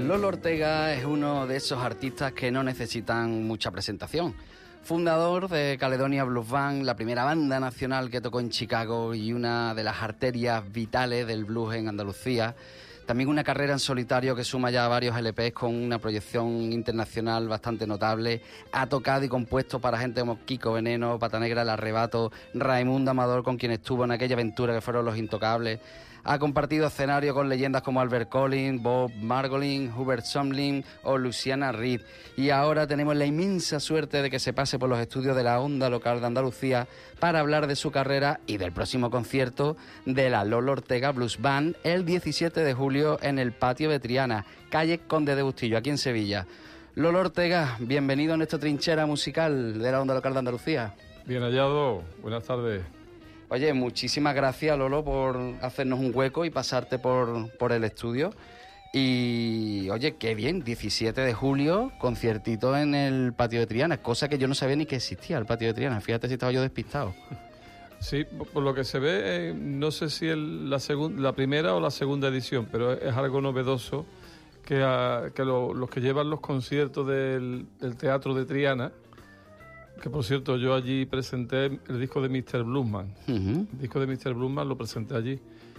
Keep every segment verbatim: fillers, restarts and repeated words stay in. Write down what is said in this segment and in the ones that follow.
Lolo Ortega es uno de esos artistas que no necesitan mucha presentación. Fundador de Caledonia Blues Band, la primera banda nacional que tocó en Chicago y una de las arterias vitales del blues en Andalucía. También una carrera en solitario que suma ya varios L Pes con una proyección internacional bastante notable. Ha tocado y compuesto para gente como Kiko Veneno, Pata Negra, El Arrebato, Raimundo Amador, con quien estuvo en aquella aventura que fueron Los Intocables. Ha compartido escenario con leyendas como Albert Collins, Bob Margolin, Hubert Sumlin o Luciana Reed. Y ahora tenemos la inmensa suerte de que se pase por los estudios de la Onda Local de Andalucía para hablar de su carrera y del próximo concierto de la Lolo Ortega Blues Band el diecisiete de julio en el Patio de Triana, calle Conde de Bustillo, aquí en Sevilla. Lolo Ortega, bienvenido a nuestra trinchera musical de la Onda Local de Andalucía. Bien hallado, buenas tardes. Oye, muchísimas gracias, Lolo, por hacernos un hueco y pasarte por, por el estudio. Y, oye, qué bien, diecisiete de julio, conciertito en el Patio de Triana, cosa que yo no sabía ni que existía, el Patio de Triana. Fíjate si estaba yo despistado. Sí, por lo que se ve, eh, no sé si el, la, segun, la primera o la segunda edición, pero es, es algo novedoso que, a, que lo, los que llevan los conciertos del, del Teatro de Triana, que por cierto yo allí presenté el disco de míster Bluesman. Uh-huh. El disco de míster Bluesman lo presenté allí.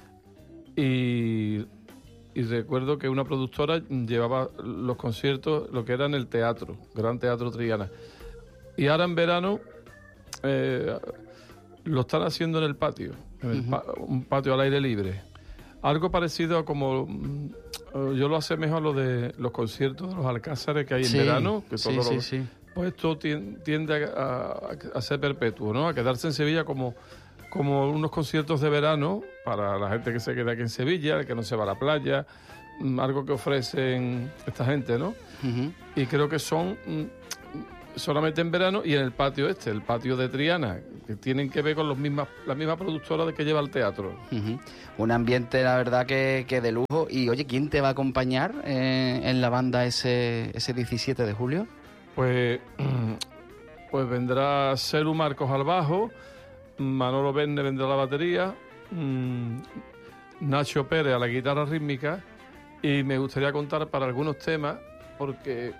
Y, y recuerdo que una productora llevaba los conciertos, lo que era en el teatro, Gran Teatro Triana. Y ahora en verano eh, lo están haciendo en el patio, en el uh-huh. pa- un patio al aire libre. Algo parecido a como... Yo lo asemejo a lo de los conciertos de los alcázares que hay sí, en verano. Que sí, todo sí, lo, sí. Pues esto tiende a, a, a ser perpetuo, ¿no? A quedarse en Sevilla como, como unos conciertos de verano para la gente que se queda aquí en Sevilla, el que no se va a la playa, algo que ofrecen esta gente, ¿no? Uh-huh. Y creo que son solamente en verano y en el patio este, el patio de Triana, que tienen que ver con los mismas, la misma productora de que lleva el teatro. Uh-huh. Un ambiente, la verdad, que, que de lujo. Y, oye, ¿quién te va a acompañar eh, en la banda ese, ese diecisiete de julio? Pues, pues vendrá Celu Marcos al bajo, Manolo Verne vendrá a la batería, mmm, Nacho Pérez a la guitarra rítmica, y me gustaría contar para algunos temas, porque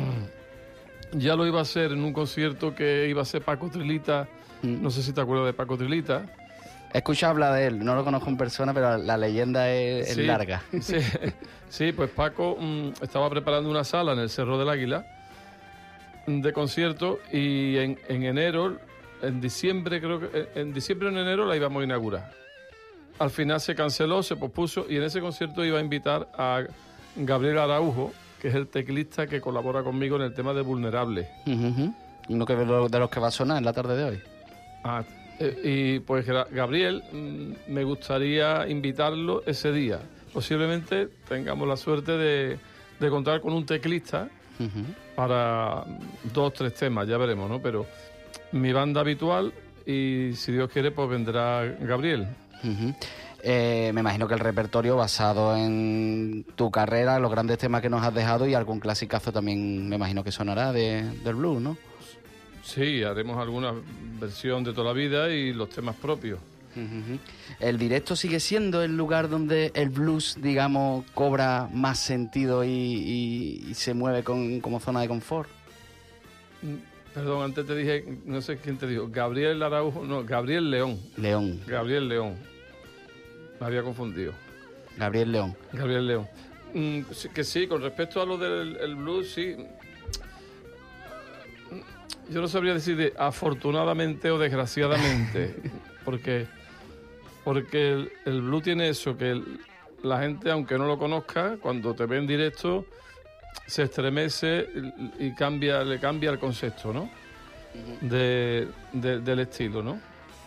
ya lo iba a hacer en un concierto que iba a ser Paco Trilita, mm. no sé si te acuerdas de Paco Trilita. He escuchado hablar de él, no lo conozco en persona, pero la leyenda es, sí, es larga. Sí, sí, pues Paco mmm, estaba preparando una sala en el Cerro del Águila de concierto y en, en enero, en diciembre creo que, en diciembre o en enero la íbamos a inaugurar. Al final se canceló, se pospuso y en ese concierto iba a invitar a Gabriel Araujo, que es el teclista que colabora conmigo en el tema de Vulnerable. Uh-huh. Uno que de los que va a sonar en la tarde de hoy. Ah, eh, y pues Gabriel, mmm, me gustaría invitarlo ese día. Posiblemente tengamos la suerte de, de contar con un teclista uh-huh. para dos, tres temas, ya veremos, ¿no? Pero mi banda habitual y si Dios quiere pues vendrá Gabriel. Uh-huh. Eh, me imagino que el repertorio basado en tu carrera, los grandes temas que nos has dejado y algún clasicazo también me imagino que sonará de, del blues, ¿no? Sí, haremos alguna versión de toda la vida y los temas propios. Uh-huh. ¿El directo sigue siendo el lugar donde el blues, digamos, cobra más sentido y, y, y se mueve con, como zona de confort? Perdón, antes te dije, no sé quién te dijo, Gabriel Araujo, no, Gabriel León. León. Gabriel León. Me había confundido. Gabriel León. Gabriel León. Mm, que sí, con respecto a lo del el blues, sí. Yo no sabría decir de afortunadamente o desgraciadamente, porque, porque el, el blues tiene eso, que el, la gente, aunque no lo conozca, cuando te ve en directo, se estremece y cambia, le cambia el concepto, ¿no? De, de, del estilo, ¿no?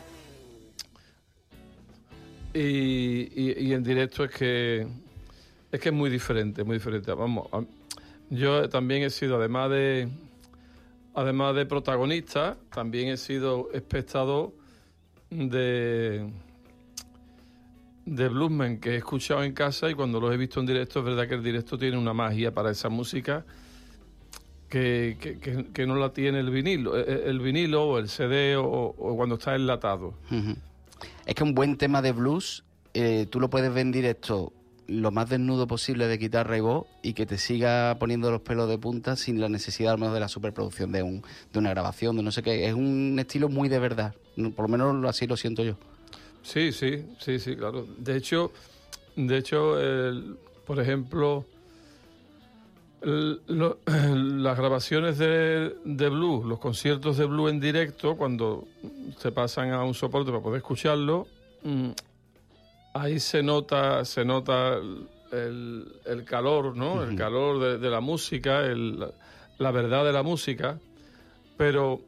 Y, y, y en directo es que es que es muy diferente, muy diferente. Vamos, yo también he sido, además de además de protagonista, también he sido espectador de de bluesmen que he escuchado en casa y cuando los he visto en directo es verdad que el directo tiene una magia para esa música que, que, que, que no la tiene el vinilo, el vinilo o el C D o, o cuando está enlatado. Uh-huh. Es que un buen tema de blues, eh, tú lo puedes ver en directo lo más desnudo posible de guitarra y voz y que te siga poniendo los pelos de punta sin la necesidad, al menos, de la superproducción de, un, de una grabación, de no sé qué. Es un estilo muy de verdad, por lo menos así lo siento yo. Sí, sí, sí, sí, claro. De hecho, de hecho el, por ejemplo, el, lo, las grabaciones de, de blues, los conciertos de blues en directo, cuando se pasan a un soporte para poder escucharlo, mmm, ahí se nota, se nota el, el calor, ¿no? Uh-huh. El calor de, de la música, el, la, la verdad de la música, pero,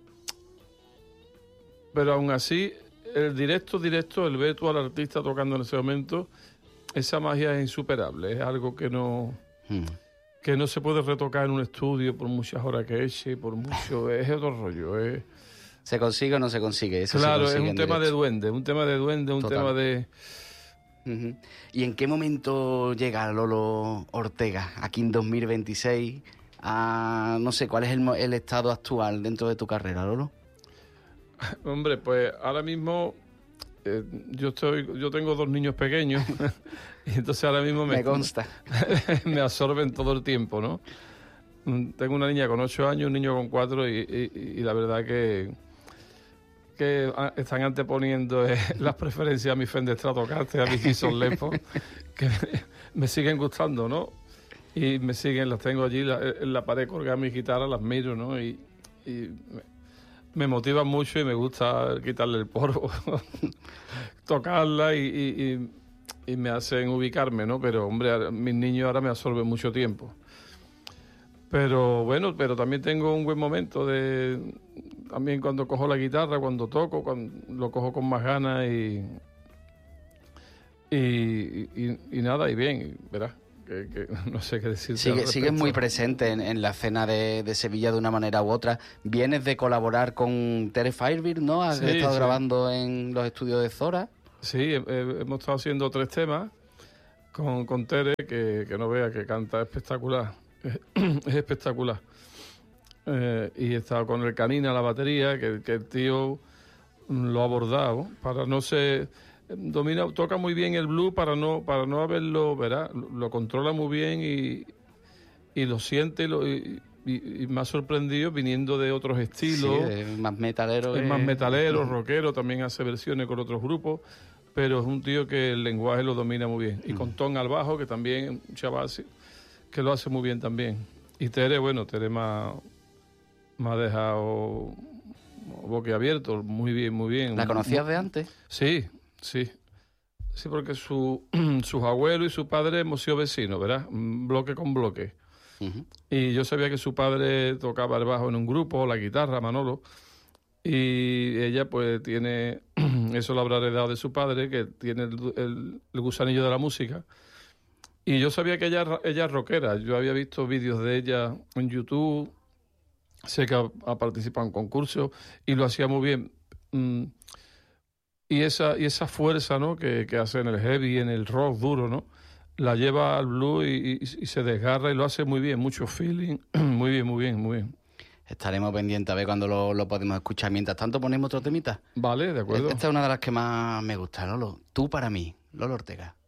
pero aún así, el directo, directo, el ver tú al artista tocando en ese momento, esa magia es insuperable, es algo que no, uh-huh. que no se puede retocar en un estudio por muchas horas que eche, por mucho, es otro rollo, es... ¿Se consigue o no se consigue? Eso claro, se consigue es un tema directo. de duende, un tema de duende, un Total. tema de... Uh-huh. ¿Y en qué momento llega Lolo Ortega, aquí en dos mil veintiséis, a, no sé, cuál es el, el estado actual dentro de tu carrera, Lolo? Hombre, pues ahora mismo eh, yo estoy, yo tengo dos niños pequeños y entonces ahora mismo me, me consta. me absorben todo el tiempo, ¿no? Tengo una niña con ocho años, un niño con cuatro y, y, y la verdad que que están anteponiendo eh, las preferencias a mi Fender Stratocaster, a mi Gibson Les Paul, que me, me siguen gustando, ¿no? Y me siguen, las tengo allí la, en la pared colgada mi guitarra, las miro, ¿no? Y, y me, me motivan mucho y me gusta quitarle el polvo, tocarla y, y, y, y me hacen ubicarme, ¿no? Pero, hombre, mis niños ahora me absorben mucho tiempo. Pero bueno, pero también tengo un buen momento de... También cuando cojo la guitarra, cuando toco, cuando lo cojo con más ganas y... Y, y, y nada, y bien, verás, que, que no sé qué decir. Sigue, sigues muy presente en, en la escena de, de Sevilla de una manera u otra. Vienes de colaborar con Tere Firebird, ¿no? Has sí, estado sí. grabando en los estudios de Zora. Sí, eh, hemos estado haciendo tres temas con, con Tere, que, que no vea que canta espectacular. Es espectacular. Eh, y he estado con el Canina, la batería, que, que el tío lo ha abordado para no ser... Domina, toca muy bien el blues para no para no haberlo, verá, lo, lo controla muy bien y, y lo siente lo, y, y, y me ha sorprendido viniendo de otros estilos. Sí, es más metalero. Es eh. más metalero, rockero, también hace versiones con otros grupos, pero es un tío que el lenguaje lo domina muy bien. Y con Tom al bajo, que también un chaval así, que lo hace muy bien también. Y Tere, bueno, Tere me ha, me ha dejado boquiabierto, muy bien, muy bien. ¿La conocías de antes? Sí, sí. Sí, porque su, sus abuelos y su padre hemos sido vecinos, ¿verdad? Bloque con bloque. Uh-huh. Y yo sabía que su padre tocaba el bajo en un grupo, la guitarra, Manolo, y ella pues tiene, eso lo habrá heredado de su padre, que tiene el, el, el gusanillo de la música. Y yo sabía que ella, ella es rockera. Yo había visto vídeos de ella en YouTube, sé que ha, ha participado en concursos y lo hacía muy bien. Mm, y esa y esa fuerza, ¿no?, que, que hace en el heavy, en el rock duro, ¿no?, la lleva al blues y, y, y se desgarra y lo hace muy bien, mucho feeling, muy bien, muy bien, muy bien. Estaremos pendientes a ver cuándo lo, lo podemos escuchar. Mientras tanto, ponemos otro temita. Vale, de acuerdo. Esta es una de las que más me gusta, Lolo. Tú para mí, Lolo Ortega.